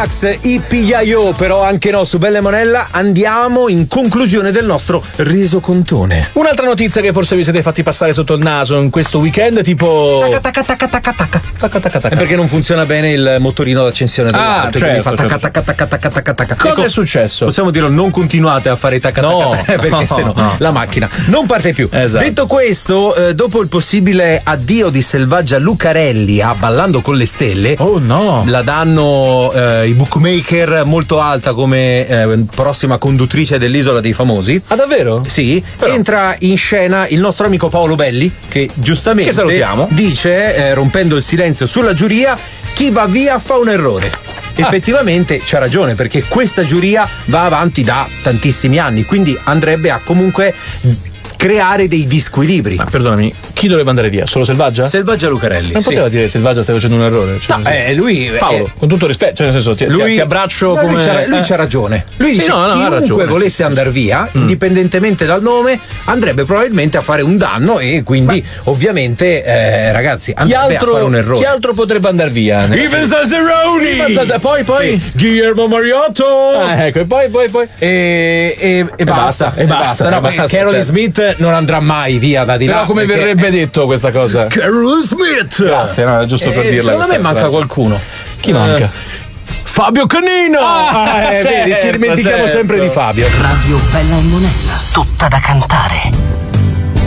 Max, Ippiaio, però anche no, su Bella e Monella andiamo in conclusione del nostro resocontone. Un'altra notizia che forse vi siete fatti passare sotto il naso in questo weekend, tipo... È perché non funziona bene il motorino d'accensione dell'auto. Cosa è successo? Possiamo dirlo, non continuate a fare perché sennò la macchina non parte più. Esatto. Detto questo, dopo il possibile addio di Selvaggia Lucarelli a Ballando con le Stelle, oh no, la danno i bookmaker molto alta come prossima conduttrice dell'Isola dei Famosi. Ah, davvero? Sì. Però entra in scena il nostro amico Paolo Belli, che giustamente salutiamo, dice, rompendo il silenzio sulla giuria, chi va via fa un errore. Effettivamente c'ha ragione, perché questa giuria va avanti da tantissimi anni, quindi andrebbe a comunque creare dei disquilibri. Ma perdonami, chi dovrebbe andare via? Solo Selvaggia? Selvaggia Lucarelli. Non poteva dire Selvaggia stai facendo un errore. Cioè, no, lui Paolo, con tutto rispetto, cioè nel senso ti abbraccio come... Lui c'ha ragione. Lui dice chiunque volesse andare via, indipendentemente dal nome, andrebbe probabilmente a fare un danno e quindi ovviamente ragazzi andrebbe a fare un errore. Chi altro potrebbe andare via? Ivan Zazzaroni! Poi sì. Guillermo Mariotto! Ecco, e poi e basta. No, Carol certo. Smith non andrà mai via da di là. Però come verrebbe detto questa cosa? Carol Smith! Grazie, no, è giusto per dirla. Secondo me manca qualcuno. Chi manca? Fabio Canino! Vedi, ci dimentichiamo sempre di Fabio. Radio Bella e Monella, tutta da cantare.